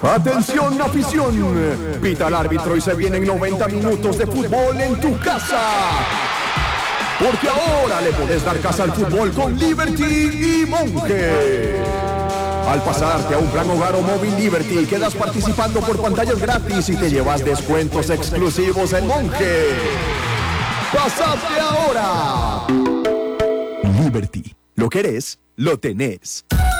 Atención afición, pita el árbitro y se vienen 90 minutos de fútbol en tu casa. Porque ahora le podés dar casa al fútbol con Liberty y Monge. Al pasarte a un plan hogar o móvil Liberty, quedas participando por pantallas gratis y te llevas descuentos exclusivos en Monge. ¡Pasaste ahora! Liberty, lo querés, lo tenés.